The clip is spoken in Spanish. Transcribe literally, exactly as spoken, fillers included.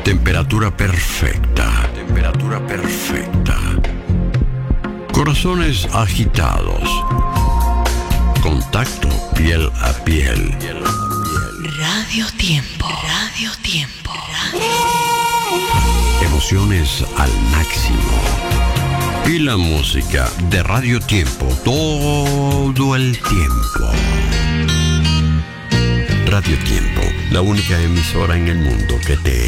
Temperatura perfecta. Temperatura perfecta. Corazones agitados. Contacto piel a piel. Radio Tiempo. Radio Tiempo. Radio... Emociones al máximo. Y la música de Radio Tiempo todo el tiempo. Radio Tiempo, la única emisora en el mundo que te